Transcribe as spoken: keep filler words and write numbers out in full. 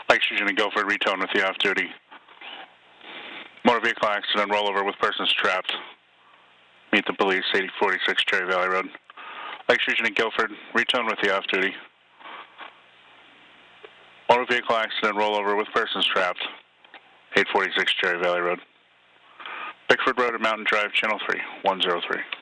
Lake Region and Guilford, retone with the off-duty. Motor vehicle accident, rollover with persons trapped. Meet the police, eighty forty-six Cherry Valley Road. Lake Region and Guilford, retone with the off-duty. Motor vehicle accident, rollover with persons trapped. eight forty-six Cherry Valley Road. Bickford Road and Mountain Drive, Channel three, one zero three.